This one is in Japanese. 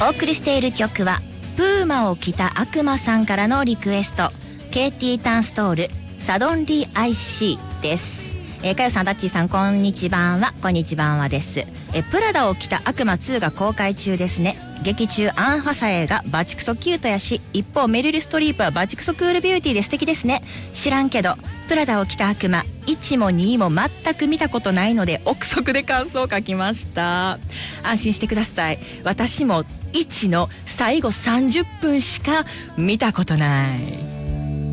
お送りしている曲はプーマを着た悪魔さんからのリクエスト、ケイティ・タンストールサドンリー・アイ・シーです。かよさん、ダッチーさん、こんにちばんは。こんにちばんはです。プラダを着た悪魔2が公開中ですね。劇中アン・ハサウェイがバチクソキュートやし、一方メリル・ストリープはバチクソクールビューティーで素敵ですね。知らんけどプラダを着た悪魔1も2も全く見たことないので憶測で感想を書きました。安心してください、私も1の最後30分しか見たことない。